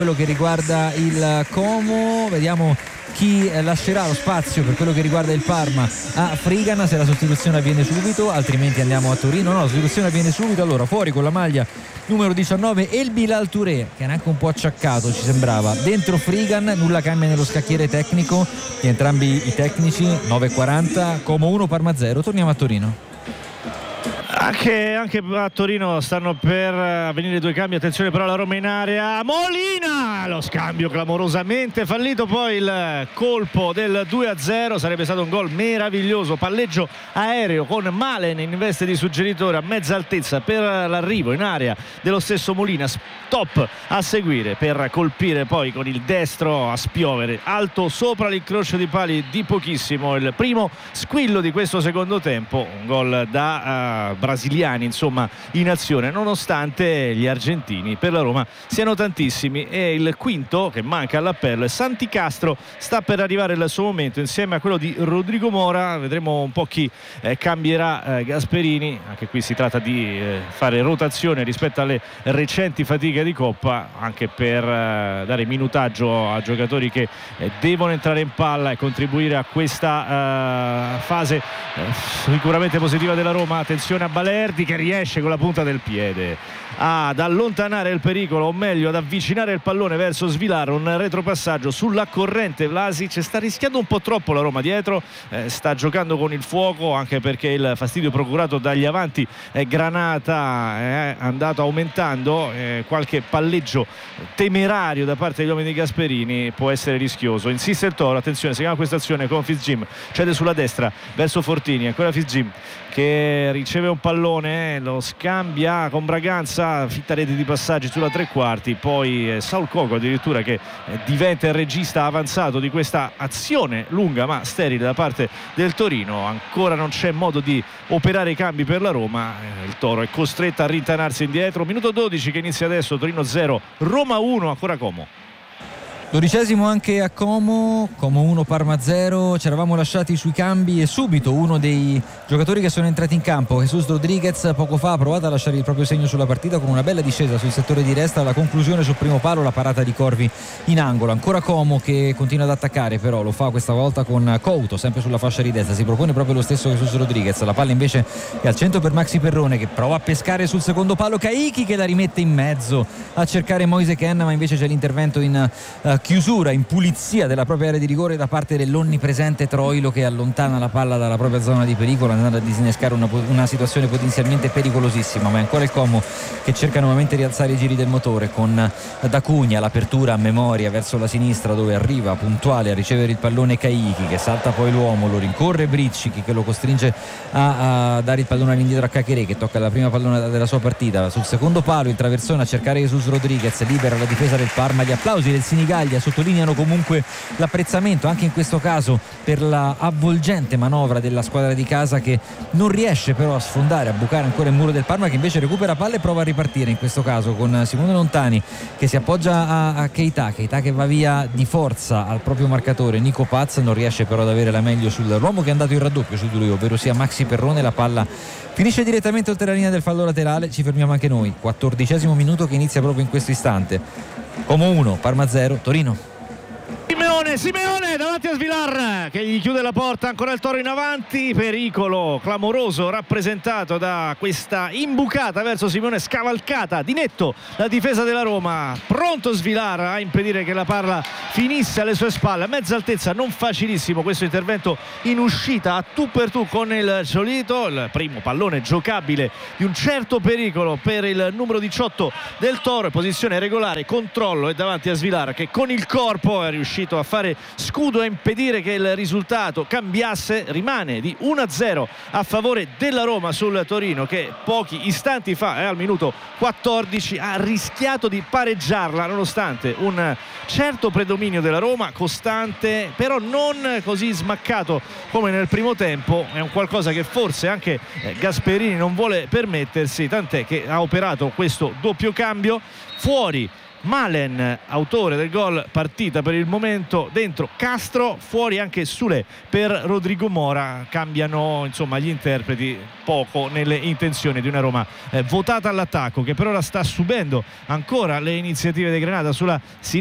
quello che riguarda il Como, vediamo chi lascerà lo spazio per quello che riguarda il Parma a Frigan, se la sostituzione avviene subito, altrimenti andiamo a Torino. No, la sostituzione avviene subito. Allora fuori con la maglia numero 19 El Bilal Touré, che è anche un po' acciaccato, ci sembrava. Dentro Frigan nulla cambia nello scacchiere tecnico di entrambi i tecnici. 9:40, Como 1 Parma 0. Torniamo a Torino. Anche a Torino stanno per avvenire due cambi. Attenzione però alla Roma in area. Molina, lo scambio clamorosamente fallito, poi il colpo del 2-0. Sarebbe stato un gol meraviglioso, palleggio aereo con Malen in veste di suggeritore a mezza altezza per l'arrivo in area dello stesso Molina. Stop a seguire per colpire poi con il destro a spiovere alto sopra l'incrocio di pali di pochissimo. Il primo squillo di questo secondo tempo, un gol da brasiliani insomma in azione, nonostante gli argentini per la Roma siano tantissimi. E il quinto che manca all'appello è Santi Castro, sta per arrivare il suo momento insieme a quello di Rodrigo Mora. Vedremo un po' chi cambierà Gasperini. Anche qui si tratta di fare rotazione rispetto alle recenti fatiche di Coppa, anche per dare minutaggio a giocatori che devono entrare in palla e contribuire a questa fase sicuramente positiva della Roma. Attenzione a Balerdi che riesce con la punta del piede ad allontanare il pericolo, o meglio ad avvicinare il pallone verso Svilar. Un retropassaggio sulla corrente. Vlasic sta rischiando un po' troppo la Roma dietro, sta giocando con il fuoco, anche perché il fastidio procurato dagli avanti Granata è andato aumentando. Qualche palleggio temerario da parte degli uomini di Gasperini può essere rischioso. Insiste il Toro, attenzione, si chiama questa azione con Fitzjim, cede sulla destra verso Fortini, ancora Fitzjim che riceve un pallone, lo scambia con Braganza, fitta rete di passaggi sulla tre quarti, poi Saul Coco addirittura che diventa il regista avanzato di questa azione lunga ma sterile da parte del Torino. Ancora non c'è modo di operare i cambi per la Roma, il Toro è costretto a rintanarsi indietro. Minuto 12 che inizia adesso, Torino 0 Roma 1, ancora Como. 12° anche a Como 1 Parma 0. Ci eravamo lasciati sui cambi e subito uno dei giocatori che sono entrati in campo, Jesus Rodriguez, poco fa ha provato a lasciare il proprio segno sulla partita con una bella discesa sul settore di destra, la conclusione sul primo palo, la parata di Corvi in angolo. Ancora Como che continua ad attaccare, però lo fa questa volta con Couto sempre sulla fascia di destra, si propone proprio lo stesso Jesus Rodriguez, la palla invece è al centro per Maxi Perrone che prova a pescare sul secondo palo, Caicchi che la rimette in mezzo a cercare Moise Ken, ma invece c'è l'intervento in chiusura, in pulizia della propria area di rigore da parte dell'onnipresente Troilo, che allontana la palla dalla propria zona di pericolo, andando a disinnescare una situazione potenzialmente pericolosissima. Ma è ancora il Como che cerca nuovamente di alzare i giri del motore con D'Acugna, l'apertura a memoria verso la sinistra dove arriva puntuale a ricevere il pallone Caicchi, che salta poi l'uomo, lo rincorre Briccichi che lo costringe a dare il pallone all'indietro a Cacheré, che tocca la prima pallone della sua partita sul secondo palo, il traversone a cercare Jesus Rodriguez, libera la difesa del Parma. Gli applausi del Sinigaglia sottolineano comunque l'apprezzamento anche in questo caso per la avvolgente manovra della squadra di casa, che non riesce però a sfondare, a bucare ancora il muro del Parma, che invece recupera palla e prova a ripartire, in questo caso con Simone Lontani che si appoggia a Keita che va via di forza al proprio marcatore Nico Paz, non riesce però ad avere la meglio sull'uomo che è andato in raddoppio su di lui, ovvero sia Maxi Perrone. La palla finisce direttamente oltre la linea del fallo laterale. Ci fermiamo anche noi, 14° minuto che inizia proprio in questo istante. Como 1 Parma 0 Torino. Simeone davanti a Svilar che gli chiude la porta, ancora il Toro in avanti, pericolo clamoroso rappresentato da questa imbucata verso Simeone, scavalcata di netto la difesa della Roma, pronto Svilar a impedire che la palla finisse alle sue spalle a mezza altezza. Non facilissimo questo intervento in uscita a tu per tu con il Ciolito, il primo pallone giocabile di un certo pericolo per il numero 18 del Toro, posizione regolare, controllo, e davanti a Svilar che con il corpo è riuscito a fare scudo a impedire che il risultato cambiasse. Rimane di 1-0 a favore della Roma sul Torino, che pochi istanti fa, al minuto 14, ha rischiato di pareggiarla nonostante un certo predominio della Roma, costante però non così smaccato come nel primo tempo. È un qualcosa che forse anche Gasperini non vuole permettersi, tant'è che ha operato questo doppio cambio. Fuori Malen, autore del gol partita per il momento, dentro Castro, fuori anche Sule per Rodrigo Mora. Cambiano insomma gli interpreti poco nelle intenzioni di una Roma votata all'attacco, che per ora sta subendo ancora le iniziative dei Granata sulla sinistra